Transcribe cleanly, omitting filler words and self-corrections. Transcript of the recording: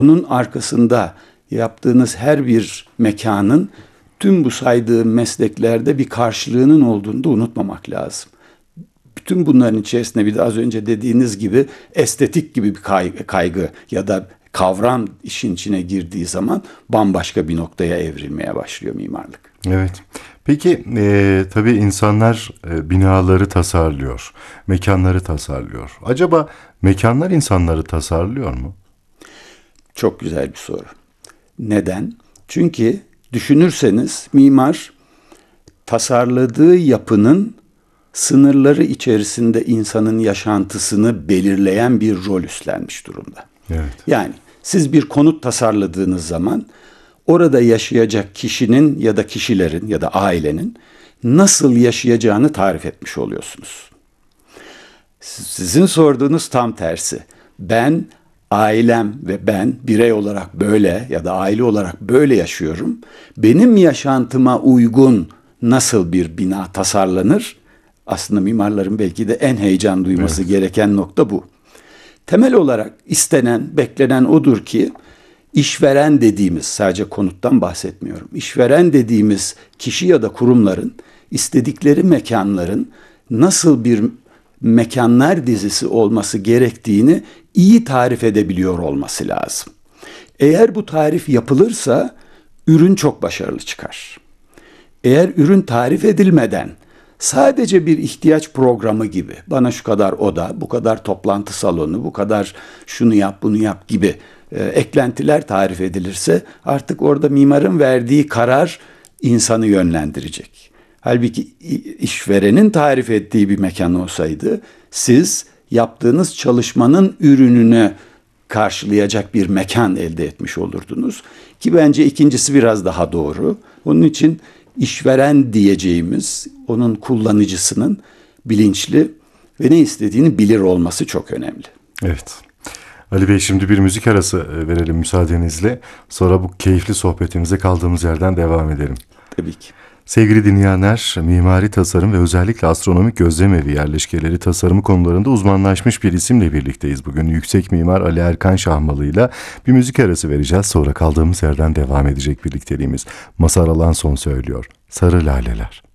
Bunun arkasında yaptığınız her bir mekanın tüm bu saydığım mesleklerde bir karşılığının olduğunu da unutmamak lazım. Bütün bunların içerisinde bir de az önce dediğiniz gibi estetik gibi bir kaygı ya da kavram işin içine girdiği zaman bambaşka bir noktaya evrilmeye başlıyor mimarlık. Evet. Peki tabii insanlar binaları tasarlıyor, mekanları tasarlıyor. Acaba mekanlar insanları tasarlıyor mu? Çok güzel bir soru. Neden? Çünkü düşünürseniz mimar tasarladığı yapının sınırları içerisinde insanın yaşantısını belirleyen bir rol üstlenmiş durumda. Evet. Yani siz bir konut tasarladığınız zaman orada yaşayacak kişinin ya da kişilerin ya da ailenin nasıl yaşayacağını tarif etmiş oluyorsunuz. Sizin sorduğunuz tam tersi. Ben, ailem ve ben birey olarak böyle ya da aile olarak böyle yaşıyorum. Benim yaşantıma uygun nasıl bir bina tasarlanır? Aslında mimarların belki de en heyecan duyması gereken nokta bu. Temel olarak istenen, beklenen odur ki işveren dediğimiz, sadece konuttan bahsetmiyorum. İşveren dediğimiz kişi ya da kurumların istedikleri mekanların nasıl bir mekanlar dizisi olması gerektiğini iyi tarif edebiliyor olması lazım. Eğer bu tarif yapılırsa ürün çok başarılı çıkar. Eğer ürün tarif edilmeden sadece bir ihtiyaç programı gibi bana şu kadar oda, bu kadar toplantı salonu, bu kadar şunu yap, bunu yap gibi eklentiler tarif edilirse artık orada mimarın verdiği karar insanı yönlendirecek. Halbuki işverenin tarif ettiği bir mekan olsaydı siz yaptığınız çalışmanın ürününü karşılayacak bir mekan elde etmiş olurdunuz. Ki bence ikincisi biraz daha doğru. Onun için işveren diyeceğimiz onun kullanıcısının bilinçli ve ne istediğini bilir olması çok önemli. Evet. Ali Bey, şimdi bir müzik arası verelim müsaadenizle. Sonra bu keyifli sohbetimize kaldığımız yerden devam edelim. Tabii ki. Sevgili dinleyenler, mimari tasarım ve özellikle astronomik gözlemevi yerleşkeleri tasarımı konularında uzmanlaşmış bir isimle birlikteyiz. Bugün yüksek mimar Ali Erkan Şahmalı'yla bir müzik arası vereceğiz. Sonra kaldığımız yerden devam edecek birlikteliğimiz. Mazhar Alanson söylüyor. Sarı Laleler.